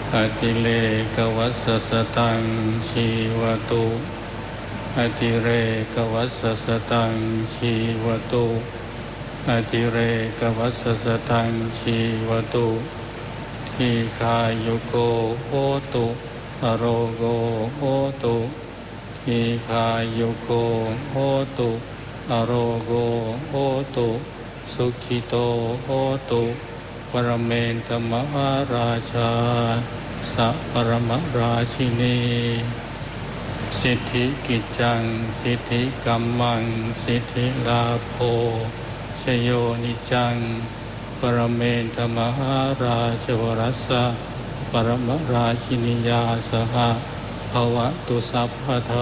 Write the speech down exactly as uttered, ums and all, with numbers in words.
อติเลกวัสสตังชีวตุอติเรกวัสสตังชีวตุอติเรกวัสสตังชีวตุทีคายุโกโหตุอโรโกโหตุทีคายุโกโหตุอโรโกโหตุสุขิโตโหตุปรเมนตมหาราชาสัพปรมราชินีสิทธิกิจจังสิทธิกัมมังสิทธิลาโภชโยนิจังปรเมนตมหาราชวรัสสะปรมราชินียาสหภวตุสัพพทา